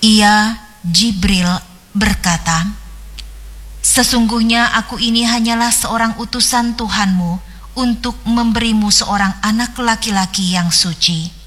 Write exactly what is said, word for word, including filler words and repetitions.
Ia, Jibril, berkata, "Sesungguhnya aku ini hanyalah seorang utusan Tuhanmu untuk memberimu seorang anak laki-laki yang suci.